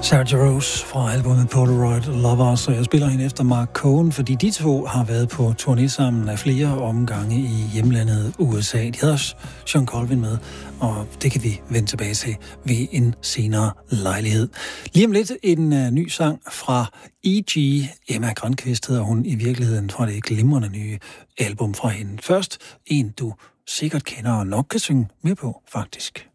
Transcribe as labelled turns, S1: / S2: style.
S1: Sarah Jarosz fra albumet Polaroid Lovers, og jeg spiller hende efter Mark Cohen, fordi de to har været på turné sammen af flere omgange i hjemlandet USA. De havde også John Colvin med, og det kan vi vende tilbage til ved en senere lejlighed. Lige om lidt en ny sang fra E.G. Emma Grønqvist hedder hun i virkeligheden fra det glimrende nye album fra hende. Først en, du sikkert kender og nok kan synge med på, faktisk.